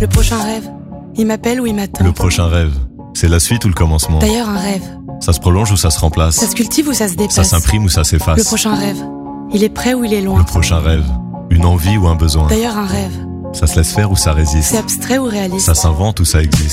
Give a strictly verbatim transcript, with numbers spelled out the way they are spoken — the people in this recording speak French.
Le prochain rêve, il m'appelle ou il m'attend. Le prochain rêve, c'est la suite ou le commencement? D'ailleurs, un rêve, Ça se prolonge ou ça se remplace? ça se cultive ou ça se dépasse? Ça s'imprime ou ça s'efface? Le prochain rêve, il est près ou il est loin? Le prochain rêve, une envie ou un besoin? D'ailleurs, un rêve, Ça se laisse faire ou ça c'est résiste? abstrait ou réaliste? Ça s'invente ou ça existe?